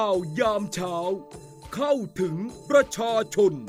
ข่าวยามเช้าเข้าถึงประชาชน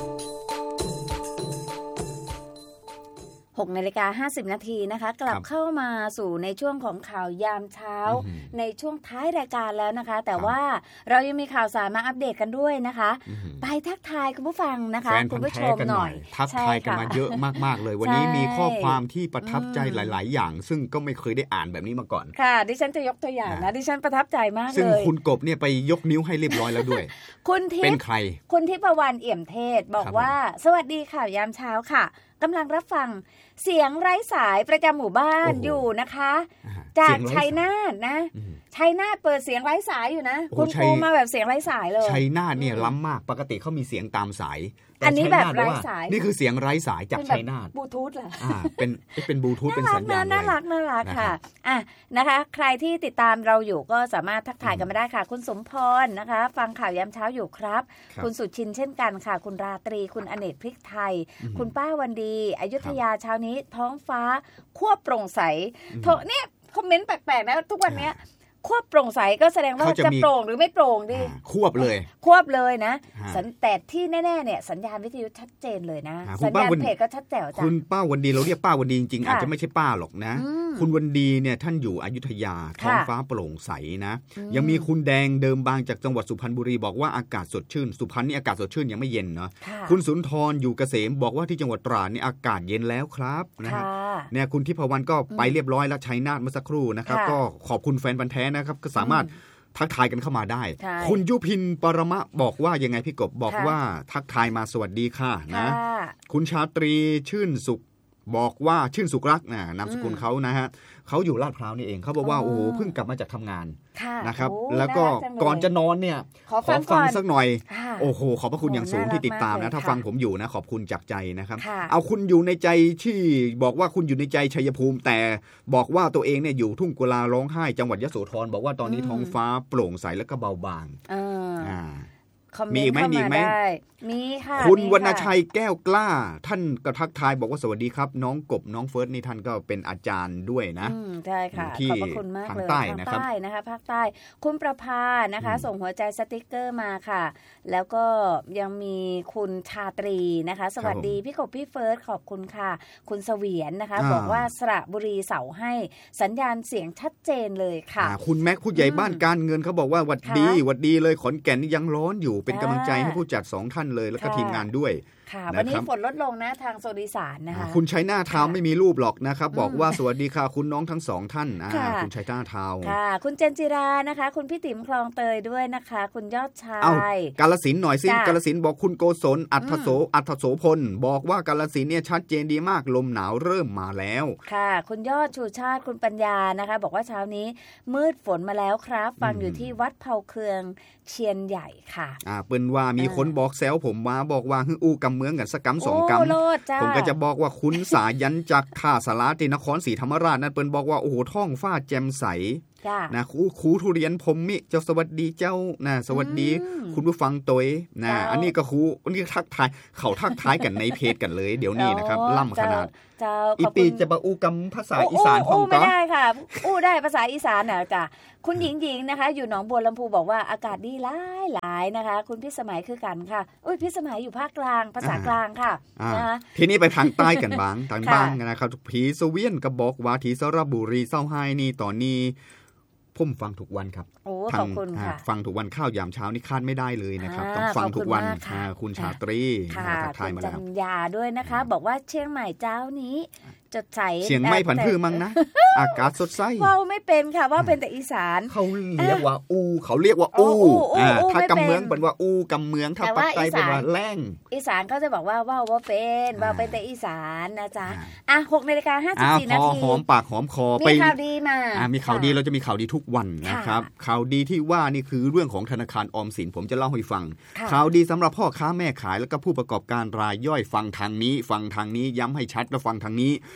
6:50 นาทีนะคะกลับเข้ามาสู่ในช่วงของข่าวยามเช้าในช่วงท้ายรายการแล้วนะคะแต่ว่าเรายังมีข่าวสารมาอัปเดตกันด้วยนะคะไปทักทายคุณผู้ฟังนะคะคุณผู้ชมหน่อยทักทายกันมาเยอะมากๆเลยวันนี้มีข้อความที่ประทับใจหลายๆอย่างซึ่งก็ไม่เคยได้อ่านแบบนี้มาก่อนค่ะดิฉันจะยกตัวอย่างนะดิฉันประทับใจมากเลยซึ่งคุณกบเนี่ยไปยกนิ้วให้เรียบร้อยแล้วด้วยคุณทิพย์เป็นใครคุณทิพย์ประวันเอี่ยมเทศบอกว่าสวัสดีข่าวยามเช้าค่ะกำลังรับฟังเสียงไร้สายประจำหมู่บ้านอยู่นะคะจากชัยนาทนะชัยนาทเปิดเสียงไร้สายอยู่นะคุณครูมาแบบเสียงไร้สายเลยชัยนาทเนี่ยล้ำมากปกติเขามีเสียงตามสายอันนี้แบบไร้สายนี่คือเสียงไร้สายจากชัยนาทบลูทูธเหรอเป็นบลูทูธเป็นสัญญาณน่ารักค่ะนะคะใครที่ติดตามเราอยู่ก็สามารถทักทายกันมาได้ค่ะคุณสมพรนะคะฟังข่าวยามเช้าอยู่ครับคุณสุชินเช่นกันค่ะคุณราตรีคุณอเนกพริกไทยคุณป้าวันดีอยุธยาเช้านี้ท้องฟ้าควบโปร่งใสเนี่ยคอมเมนต์แปลกๆนะทุกวันนี้ควบโปร่งใสก็แสดงว่าจะโปร่งหรือไม่โปร่งดิควบเลยนะแต่ที่แน่ๆเนี่ยสัญญาณวิทยุชัดเจนเลยนะสัญญาณเพจก็ชัดแจ๋วจ้ะคุณป้าวันดีเราเรียกป้าวันดีจริงๆอาจจะไม่ใช่ป้าหรอกนะคุณวันดีเนี่ยท่านอยู่อยุธยาท้องฟ้าโปร่งใสนะยังมีคุณแดงเดิมบางจากจังหวัดสุพรรณบุรีบอกว่าอากาศสดชื่นสุพรรณนี่อากาศสดชื่นยังไม่เย็นเนาะคุณสุนทรอยู่เกษมบอกว่าที่จังหวัดตราดนี่อากาศเย็นแล้วครับนะฮะเนี่ยคุณทิพวรรณก็ไปเรียบร้อยแล้วชัยนาทเมื่อสักครู่นะครับก็ขอบคุณแฟนพันธุ์แท้นะครับก็สามารถทักทายกันเข้ามาได้คุณยุพินปรมะบอกว่ายังไงพี่กบบอกว่าทักทายมาสวัสดีค่ะนะคุณชาตรีชื่นสุขบอกว่าชื่นสุขรักนามสกุลเขานะฮะเขาอยู่ลาดพร้าวนี่เองเขาบอกว่าโอ้โหเพิ่งกลับมาจากทำงานนะครับแล้วก็ก่อนจะนอนเนี่ยขอฟังสักหน่อยโอ้โหขอบพระคุณอย่างสูงที่ติดตามนะถ้าฟังผมอยู่นะขอบคุณจากใจนะครับเอาคุณอยู่ในใจที่บอกว่าคุณอยู่ในใจชัยภูมิแต่บอกว่าตัวเองเนี่ยอยู่ทุ่งกุลาร้องไห้จังหวัดยโสธรบอกว่าตอนนี้ท้องฟ้าโปร่งใสแล้วก็เบาบางมีไหมมีค่ะคุณวรรณชัยแก้วกล้าท่านก็ทักทายบอกว่าสวัสดีครับน้องกบน้องเฟิร์สนี่ท่านก็เป็นอาจารย์ด้วยนะใช่ค่ะขอบพระคุณมากเลยทางใต้นะครับนะคะภาคใต้คุณประภานะคะส่งหัวใจสติ๊กเกอร์มาค่ะแล้วก็ยังมีคุณชาตรีนะคะสวัสดีพี่กบพี่เฟิร์สขอบคุณค่ะคุณเสวียนนะคะบอกว่าสระบุรีเสาให้สัญญาณเสียงชัดเจนเลยค่ะคุณแม็กผู้ใหญ่บ้านการเงินเขาบอกว่าหวัดดีเลยขอนแก่นนี่ยังร้อนอยู่เป็นกำลังใจให้ผู้จัด2ท่านเลยแล้วก็ทีมงานด้วยค่ะวันนี้ฝนลดลงนะทางโซนอีสานนะคะคุณชัยนาทาวไม่มีรูปหรอกนะครับบอกว่าสวัสดีค่ะคุณน้องทั้ง2ท่านคุณชัยนาทาวค่ะคุณเจนจิรานะคะคุณพี่ติ๋มคลองเตยด้วยนะคะคุณยอดชายกาฬสินธุ์หน่อยสิกาฬสินธุ์บอกคุณโกศลอัฐโสพลบอกว่ากาฬสินธุ์เนี่ยชัดเจนดีมากลมหนาวเริ่มมาแล้วค่ะคุณยอดชูชาติคุณปัญญานะคะบอกว่าเช้านี้มืดฝนมาแล้วครับฟังอยู่ที่วัดเผาเคืองเชียนใหญ่ค่ะเปิ้นว่ามีคนบอกแซวผมมาบอกว่าอู้กำเมืองกันสักกำ2กำผมก็จะบอกว่าคุณสายันจากท่าสาราที่นครศรีธรรมราชนั่นเปิ้นบอกว่าโอ้โหท้องฟ้าแจ่มใสนะครูทุเรียนผมมิเจ้าสวัสดีเจ้านะสวัสดีคุณผู้ฟังตัวนะอันนี้ก็ครูอันนี้ทักทายเขาทักทายกันในเพจกันเลยเดี๋ยวนี้นะครับล่ำขนาดอีปีจะบะอูกำภาษาอีสานของก็ไม่ได้ค่ะอู้ได้ภาษาอีสานน่ะจ้ะคุณหญิงนะคะอยู่หนองบัวลำพูบอกว่าอากาศดีหลายนะคะคุณพิสมัยคือกันค่ะพิสมัยอยู่ภาคกลางภาษากลางค่ะนะคะทีนี้ไปทางใต้กันบ้างทางบ้างนะครับผีเสวียนก็บอกว่าที่สระบุรีเศร้าไห้นี่ตอนนี้ผมฟังทุกวันครับขอบคุณค่ะฟังทุกวันข้าวยามเช้านี่คาดไม่ได้เลยนะครับต้องฟังทุกวันคุณชาตรีทักทายมาแล้วจันยาด้วยนะคะบอกว่าเชียงใหม่เจ้านี้จดใสเสียงไม่ผันพือมั้งนะอากาศสดใสว่าไม่เป็นค่ะว่าเป็นแต่อีสานเขาเรียกว่าเขาเรียกว่าถ้ากำเมืองเป็นว่ากำเมืองถ้าปักใต้เป็นว่าแรงอีสานเขาจะบอกว่าเป็นว่าเป็นแต่อีสานนะจ๊ะ6:54 นาทีหอมปากหอมคอมีข่าวดีมามีข่าวดีเราจะมีข่าวดีทุกวันนะครับข่าวดีที่ว่านี่คือเรื่องของธนาคารออมสินผมจะเล่าให้ฟังข่าวดีสำหรับพ่อค้าแม่ขายแล้วก็ผู้ประกอบการรายย่อยฟังทางนี้ย้ำให้ชัดแล้วฟังทางนี้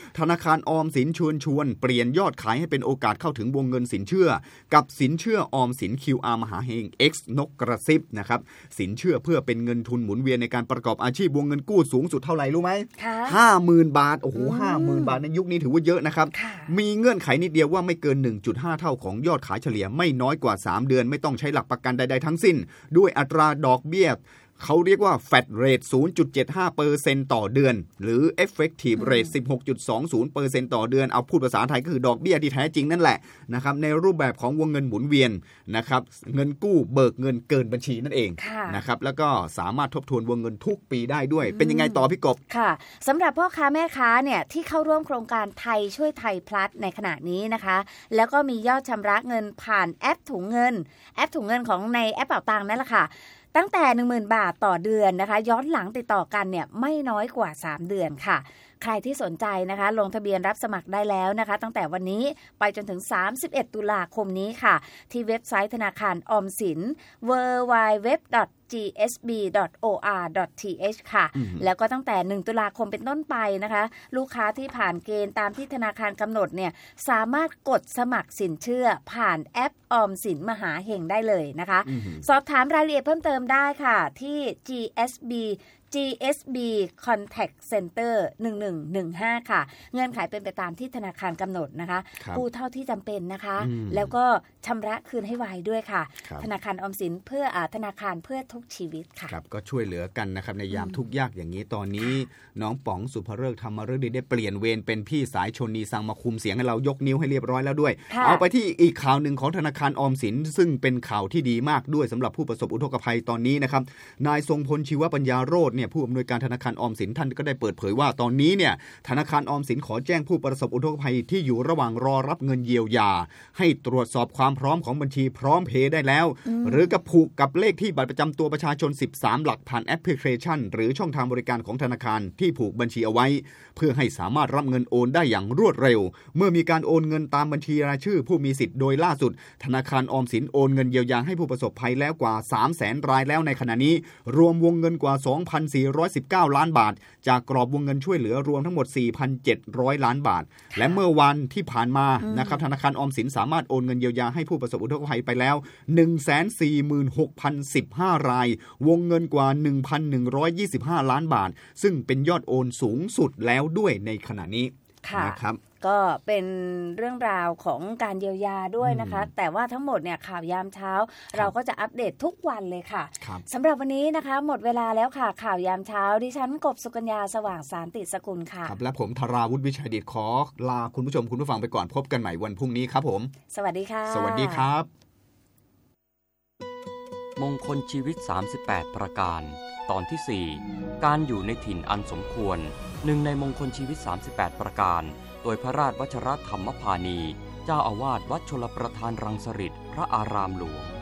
ธนาคารออมสินชวนเปลี่ยนยอดขายให้เป็นโอกาสเข้าถึงวงเงินสินเชื่อกับสินเชื่อออมสิน QR มหาเฮง X นกกระซิบนะครับสินเชื่อเพื่อเป็นเงินทุนหมุนเวียนในการประกอบอาชีพวงเงินกู้สูงสุดเท่าไหร่รู้ไหม 50,000 บาทโอ้โห 50,000 บาทในยุคนี้ถือว่าเยอะนะครับมีเงื่อนไขนิดเดียวว่าไม่เกิน 1.5 เท่าของยอดขายเฉลี่ยไม่น้อยกว่า3เดือนไม่ต้องใช้หลักประกันใดๆทั้งสิ้นด้วยอัตราดอกเบี้ยเขาเรียกว่า Flat Rate 0.75% ต่อเดือนหรือ Effective Rate 16.20% ต่อเดือนเอาพูดภาษาไทยก็คือดอกเบี้ยที่แท้จริงนั่นแหละนะครับในรูปแบบของวงเงินหมุนเวียนนะครับเงินกู้เบิกเงินเกินบัญชีนั่นเองนะครับแล้วก็สามารถทบทวนวงเงินทุกปีได้ด้วยเป็นยังไงต่อพี่กบค่ะสำหรับพ่อค้าแม่ค้าเนี่ยที่เข้าร่วมโครงการไทยช่วยไทยพลัสในขณะนี้นะคะแล้วก็มียอดชำระเงินผ่านแอปถุงเงินของในแอปเป๋าตังค์นั่นแหละค่ะตั้งแต่ 10,000 บาทต่อเดือนนะคะย้อนหลังติดต่อกันเนี่ยไม่น้อยกว่า3เดือนค่ะใครที่สนใจนะคะลงทะเบียนรับสมัครได้แล้วนะคะตั้งแต่วันนี้ไปจนถึง31ตุลาคมนี้ค่ะที่เว็บไซต์ธนาคารออมสิน www.gsb.or.th ค่ะแล้วก็ตั้งแต่1ตุลาคมเป็นต้นไปนะคะลูกค้าที่ผ่านเกณฑ์ตามที่ธนาคารกำหนดเนี่ยสามารถกดสมัครสินเชื่อผ่านแอปออมสินมหาเฮงได้เลยนะคะสอบถามรายละเอียดเพิ่มเติมได้ค่ะที่ GSB Contact Center 1115ค่ะเงื่อนไขเป็นไปตามที่ธนาคารกำหนดนะคะกู้เท่าที่จำเป็นนะคะแล้วก็ชำระคืนให้ไวด้วยค่ะธนาคารออมสินเพื่อธนาคารเพื่อทุกชีวิตค่ะครับก็ช่วยเหลือกันนะครับในยามทุกข์ยากอย่างนี้ตอนนี้น้องป๋องสุภฤกษ์ธรรมฤดีได้เปลี่ยนเวรเป็นพี่สายชนนีสังมาคุมเสียงให้เรายกนิ้วให้เรียบร้อยแล้วด้วยเอาไปที่อีกข่าวหนึ่งของธนาคารออมสินซึ่งเป็นข่าวที่ดีมากด้วยสำหรับผู้ประสบอุทกภัยตอนนี้นะครับนายทรงพลชีวปัญญาโรจน์เนี่ยผู้อำนวยการธนาคารออมสินท่านก็ได้เปิดเผยว่าตอนนี้เนี่ยธนาคารออมสินขอแจ้งผู้ประสบอุทกภัยที่อยู่ระหว่างรอรับเงินเยียวยาให้ตรวจสอบความพร้อมของบัญชีพร้อมเพย์ได้แล้วหรือกับผูกกับเลขที่บัตรประจำตัวประชาชน13หลักผ่านแอปพลิเคชันหรือช่องทางบริการของธนาคารที่ผูกบัญชีเอาไว้เพื่อให้สามารถรับเงินโอนได้อย่างรวดเร็วเมื่อมีการโอนเงินตามบัญชีรายชื่อผู้มีสิทธิ์โดยล่าสุดธนาคารออมสินโอนเงินเยียวยาให้ผู้ประสบภัยแล้วกว่า 300,000 รายแล้วในขณะนี้รวมวงเงินกว่า 2,419 ล้านบาทจากกรอบวงเงินช่วยเหลือรวมทั้งหมด 4,700 ล้านบาทและเมื่อวันที่ผ่านมานะครับธนาคารออมสินสามารถโอนเงินเยียวยาให้ผู้ประสบอุทกภัยไปแล้ว 146,015 รายวงเงินกว่า 1,125 ล้านบาทซึ่งเป็นยอดโอนสูงสุดแล้วด้วยในขณะนี้นะครับก็เป็นเรื่องราวของการเยียวยาด้วยนะคะแต่ว่าทั้งหมดเนี่ยข่าวยามเช้าเราก็จะอัปเดตทุกวันเลยค่ะสำหรับวันนี้นะคะหมดเวลาแล้วค่ะข่าวยามเช้าดิฉันกบสุกัญญาสว่างสารติสกุลค่ะครับและผมธราวุฒิวิชัยดิษฐ์ขอลาคุณผู้ชมคุณผู้ฟังไปก่อนพบกันใหม่วันพรุ่งนี้ครับผมสวัสดีค่ะสวัสดีครับมงคลชีวิต38ประการตอนที่4การอยู่ในถิ่นอันสมควรหนึ่งในมงคลชีวิต38ประการโดยพระราชวชรธรรมพานีเจ้าอาวาสวัดชลประทานรังสฤษฎิพระอารามหลวง